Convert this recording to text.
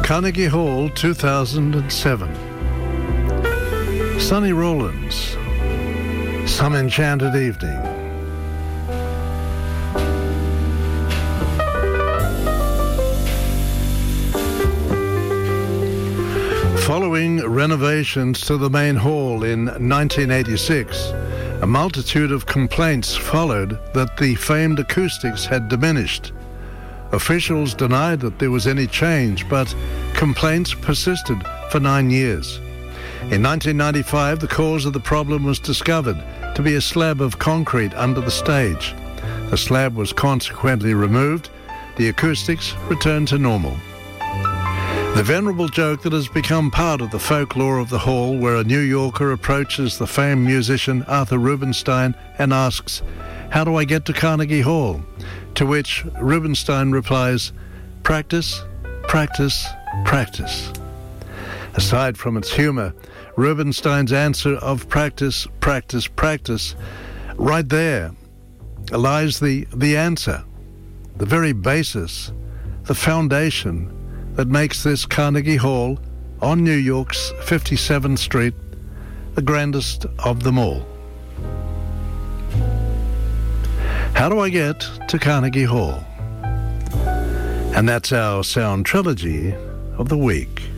Carnegie Hall, 2007. Sonny Rollins, Some Enchanted Evening. Following renovations to the main hall in 1986, a multitude of complaints followed that the famed acoustics had diminished. Officials denied that there was any change, but complaints persisted for 9 years. In 1995, the cause of the problem was discovered to be a slab of concrete under the stage. The slab was consequently removed. The acoustics returned to normal. The venerable joke that has become part of the folklore of the hall, where a New Yorker approaches the famed musician Arthur Rubinstein and asks, "How do I get to Carnegie Hall?" To which Rubinstein replies, "Practice, practice, practice." Aside from its humor, Rubinstein's answer of practice, practice, practice, right there lies the answer, the very basis, the foundation that makes this Carnegie Hall on New York's 57th Street the grandest of them all. How do I get to Carnegie Hall? And that's our sound trilogy of the week.